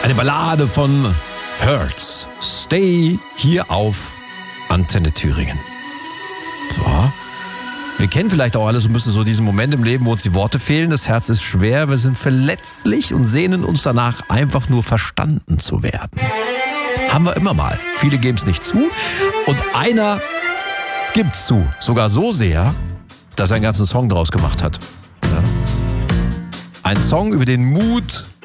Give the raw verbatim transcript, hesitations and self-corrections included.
Eine Ballade von Hertz. Stay hier auf Antenne Thüringen. So. Wir kennen vielleicht auch alle so ein bisschen so diesen Moment im Leben, wo uns die Worte fehlen. Das Herz ist schwer, wir sind verletzlich und sehnen uns danach, einfach nur verstanden zu werden. Haben wir immer mal. Viele geben es nicht zu. Und einer gibt es zu. Sogar so sehr, dass er einen ganzen Song draus gemacht hat. Ja. Ein Song über den Mut